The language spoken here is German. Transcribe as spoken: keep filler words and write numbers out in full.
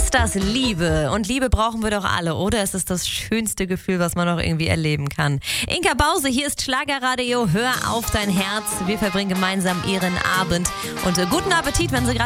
Ist das Liebe? Und Liebe brauchen wir doch alle, oder? Es ist das schönste Gefühl, was man noch irgendwie erleben kann. Inka Bause, hier ist Schlagerradio. Hör auf dein Herz. Wir verbringen gemeinsam ihren Abend. Und äh, guten Appetit, wenn Sie gerade